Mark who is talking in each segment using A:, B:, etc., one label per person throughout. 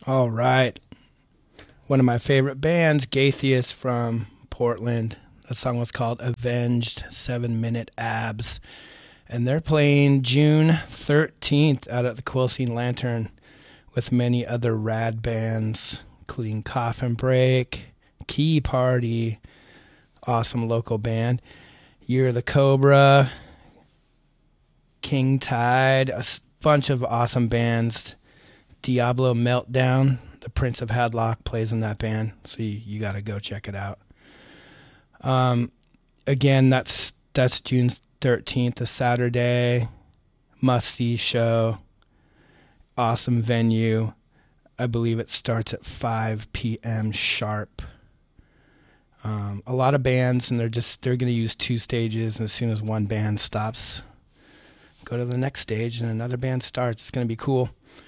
A: All right. One of my favorite bands, Gaithias from Portland. That song was called Avenged 7-Minute Abs. And they're playing June 13th out at the Quilcene Lantern with many other rad bands, including Coffin Break, Key Party, awesome local band, Year of the Cobra, King Tide, a bunch of awesome bands. Diablo Meltdown, the Prince of Hadlock, plays in that band, so you got to go check it out. Again, that's June 13th, a Saturday, must-see show, awesome venue. I believe it starts at 5 p.m. sharp. A lot of bands, and they're going to use 2 stages, and as soon as one band stops, go to the next stage, and another band starts. It's going to be cool.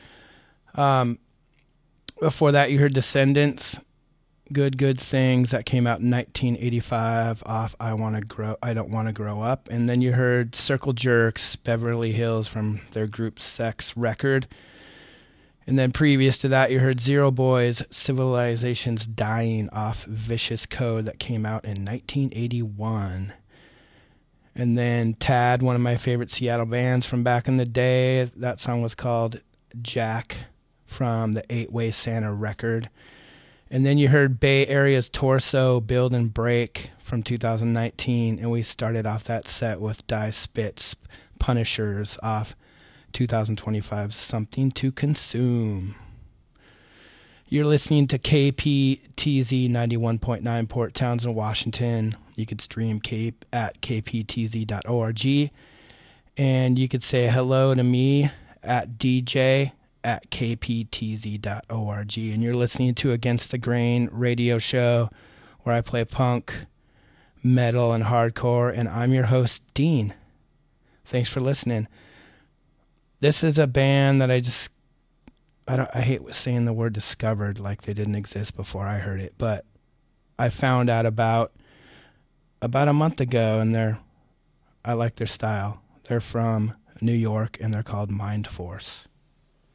A: Before that, you heard Descendants, Good Things, that came out in 1985 off I Don't Wanna Grow Up. And then you heard Circle Jerks, Beverly Hills, from their group Sex record. And then previous to that, you heard Zero Boys, Civilization's Dying, off Vicious Code, that came out in 1981. And then Tad, one of my favorite Seattle bands from back in the day, that song was called Jack, from the 8-Way Santa record. And then you heard Bay Area's Torso, Build and Break, from 2019, and we started off that set with Die Spitz, Punishers, off 2025's Something to Consume. You're listening to KPTZ 91.9 Port Townsend, Washington. You could stream at kptz.org, and you could say hello to me at DJ at kptz.org. And you're listening to Against the Grain radio show, where I play punk, metal, and hardcore, and I'm your host, Dean. Thanks for listening. This is a band that I hate saying the word discovered like they didn't exist before I heard it, but I found out about a month ago, and I like their style. They're from New York, and they're called Mind Force.